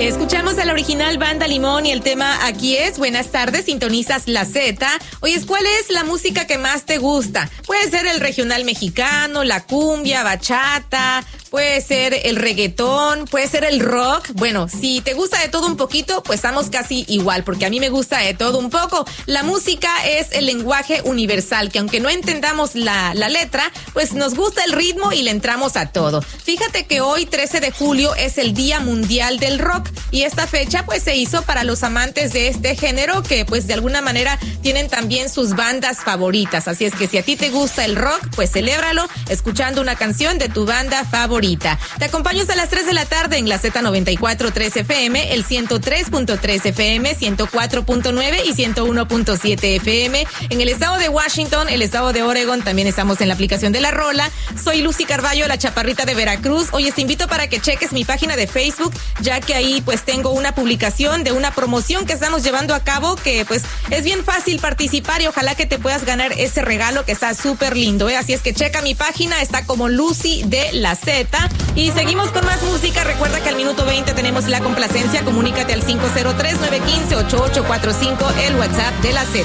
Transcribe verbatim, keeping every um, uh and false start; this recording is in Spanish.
Escuchamos a la original Banda Limón y el tema Aquí es. Buenas tardes, sintonizas La Z. Oyes, ¿cuál es la música que más te gusta? Puede ser el regional mexicano, la cumbia, bachata, puede ser el reggaetón, puede ser el rock. Bueno, si te gusta de todo un poquito, pues estamos casi igual, porque a mí me gusta de todo un poco. La música es el lenguaje universal, que aunque no entendamos la, la letra, pues nos gusta el ritmo y le entramos a todo. Fíjate que hoy, trece de julio, es el Día Mundial del Rock, y esta fecha pues se hizo para los amantes de este género, que pues de alguna manera tienen también sus bandas favoritas. Así es que si a ti te gusta el rock, pues celébralo escuchando una canción de tu banda favorita. Te acompaño hasta las tres de la tarde en la Z noventa y cuatro punto tres F M, el ciento tres punto tres F M, ciento cuatro punto nueve y ciento uno punto siete F M. En el estado de Washington, el estado de Oregon, también estamos en la aplicación de La Rola. Soy Lucy Carballo, la chaparrita de Veracruz. Oye, te invito para que cheques mi página de Facebook, ya que ahí pues tengo una publicación de una promoción que estamos llevando a cabo, que pues es bien fácil participar y ojalá que te puedas ganar ese regalo que está súper lindo, ¿eh? Así es que checa mi página, está como Lucy de la Z. Y seguimos con más música. Recuerda que al minuto veinte tenemos la complacencia. Comunícate al cinco cero tres, nueve uno cinco, ocho ocho cuatro cinco, el WhatsApp de la Z.